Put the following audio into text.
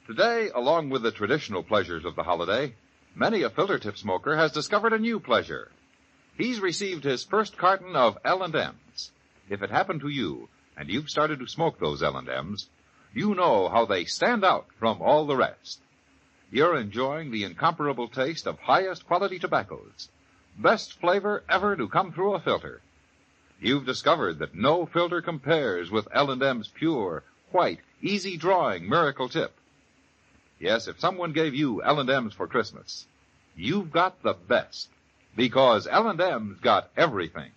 Today, along with the traditional pleasures of the holiday, many a filter tip smoker has discovered a new pleasure. He's received his first carton of L&M's. If it happened to you, and you've started to smoke those L&M's, you know how they stand out from all the rest. You're enjoying the incomparable taste of highest quality tobaccos, best flavor ever to come through a filter. You've discovered that no filter compares with L&M's pure, white, easy-drawing miracle tip. Yes, if someone gave you L&M's for Christmas, you've got the best, because L&M's got everything.